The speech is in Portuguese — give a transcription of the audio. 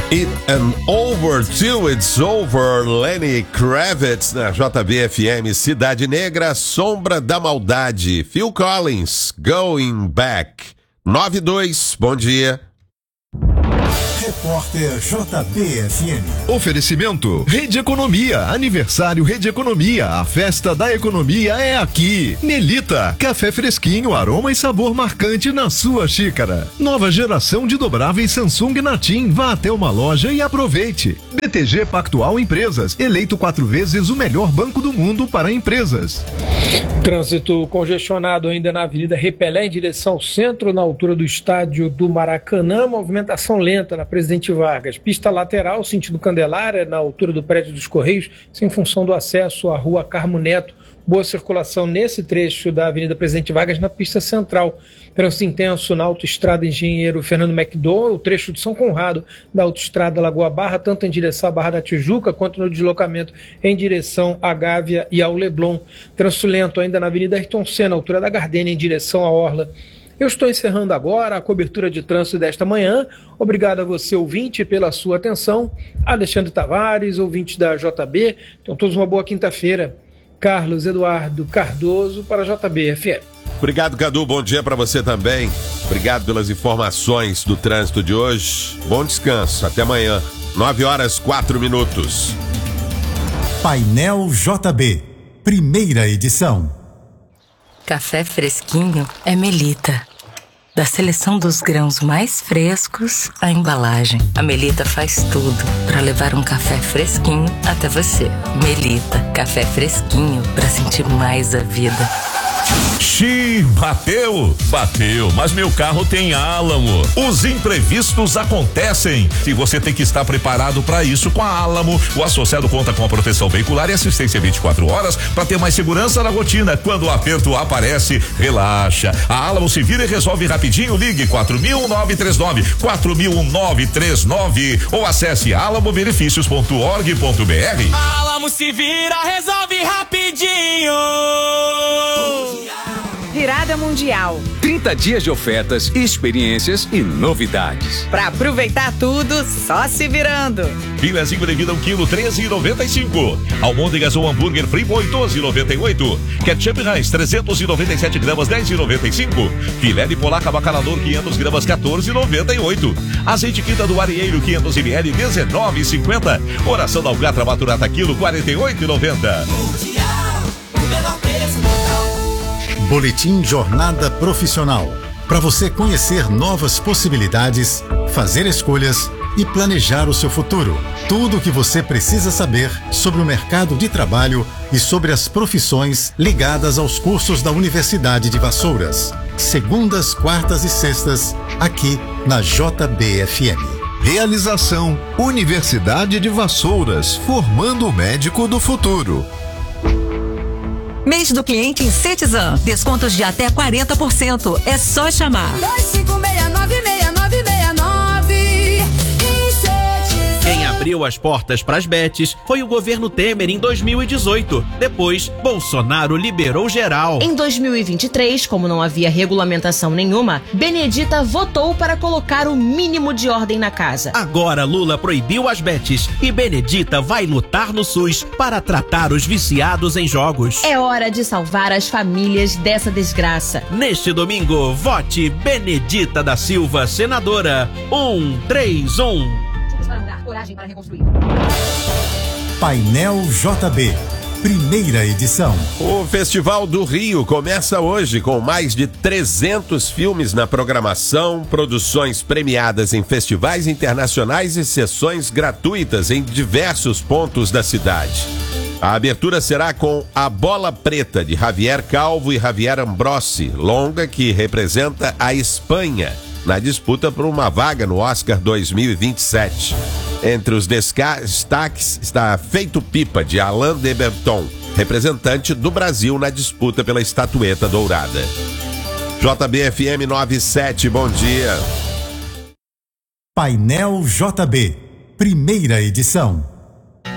It and Over Till It's Over, Lenny Kravitz na JBFM. Cidade Negra, Sombra da Maldade, Phil Collins, Going Back. 92, bom dia. Repórter JBFM. Oferecimento Rede Economia, aniversário Rede Economia, a festa da economia é aqui. Melita, café fresquinho, aroma e sabor marcante na sua xícara. Nova geração de dobráveis Samsung Natim, vá até uma loja e aproveite. BTG Pactual Empresas, eleito 4 vezes o melhor banco do mundo para empresas. Trânsito congestionado ainda na Avenida Repelé em direção ao centro, na altura do estádio do Maracanã, movimentação lenta na Presidente Vargas. Pista lateral, sentido Candelária, na altura do prédio dos Correios, sem função do acesso à rua Carmo Neto. Boa circulação nesse trecho da Avenida Presidente Vargas na pista central. Trânsito intenso na autoestrada Engenheiro Fernando McDowell, o trecho de São Conrado da autoestrada Lagoa Barra, tanto em direção à Barra da Tijuca quanto no deslocamento em direção à Gávea e ao Leblon. Trânsito lento ainda na Avenida Ayrton Senna, altura da Gardênia, em direção à Orla. Eu estou encerrando agora a cobertura de trânsito desta manhã. Obrigado a você, ouvinte, pela sua atenção. Alexandre Tavares, ouvinte da JB. Então, todos uma boa quinta-feira. Carlos Eduardo Cardoso para a JBFM. Obrigado, Cadu. Bom dia para você também. Obrigado pelas informações do trânsito de hoje. Bom descanso. Até amanhã. 9h04. Painel JB, primeira edição. Café fresquinho é Melita. Da seleção dos grãos mais frescos à embalagem, a Melita faz tudo para levar um café fresquinho até você. Melita, café fresquinho para sentir mais a vida. Xiii, bateu, mas meu carro tem Álamo. Os imprevistos acontecem e você tem que estar preparado para isso com a Álamo. O associado conta com a proteção veicular e assistência 24 horas para ter mais segurança na rotina. Quando o aperto aparece, relaxa. A Álamo se vira e resolve rapidinho. Ligue 4.939 ou acesse alamobenefícios.org.br. Álamo se vira, resolve rapidinho. Virada Mundial. 30 dias de ofertas, experiências e novidades. Pra aproveitar tudo, só se virando. Filezinho de vida 1 kg, R$13,95. Almôndegas ou hambúrguer Friboi, R$12,98. Ketchup Heinz, 397 gramas, R$10,95. Filé de polaca bacalador, 500 gramas, R$14,98. Azeite Quinta do Arieiro, 500 ml, R$19,50. Oração da Algatra Maturata, quilo, R$48,90. Boletim Jornada Profissional. Para você conhecer novas possibilidades, fazer escolhas e planejar o seu futuro. Tudo o que você precisa saber sobre o mercado de trabalho e sobre as profissões ligadas aos cursos da Universidade de Vassouras. Segundas, quartas e sextas, aqui na JBFM. Realização Universidade de Vassouras, formando o médico do futuro. Mês do cliente em Citizen. Descontos de até 40%. É só chamar. 2569-6969. Quem abriu as portas para as bets foi o governo Temer em 2018. Depois, Bolsonaro liberou geral. Em 2023, como não havia regulamentação nenhuma, Benedita votou para colocar o mínimo de ordem na casa. Agora Lula proibiu as bets e Benedita vai lutar no SUS para tratar os viciados em jogos. É hora de salvar as famílias dessa desgraça. Neste domingo, vote Benedita da Silva, senadora. 131. Coragem para reconstruir. Painel JB, primeira edição. O Festival do Rio começa hoje com mais de 300 filmes na programação, produções premiadas em festivais internacionais e sessões gratuitas em diversos pontos da cidade. A abertura será com A Bola Preta, de Javier Calvo e Javier Ambrossi, longa que representa a Espanha na disputa por uma vaga no Oscar 2027. Entre os destaques está Feito Pipa, de Alain de Berton, representante do Brasil na disputa pela estatueta dourada. JBFM 97, bom dia. Painel JB, primeira edição.